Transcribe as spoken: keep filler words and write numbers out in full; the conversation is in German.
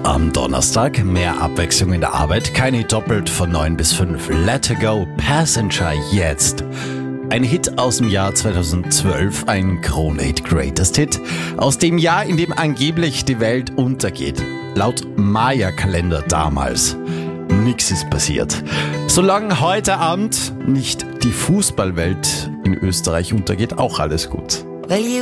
Am Donnerstag mehr Abwechslung in der Arbeit, keine doppelt von neun bis fünf. Let Her Go, Passenger jetzt. Ein Hit aus dem Jahr zweitausendzwölf, ein Krone-Hit, Greatest Hit, aus dem Jahr, in dem angeblich die Welt untergeht. Laut Maya-Kalender damals. Nix ist passiert. Solange heute Abend nicht die Fußballwelt in Österreich untergeht, auch alles gut. Well, you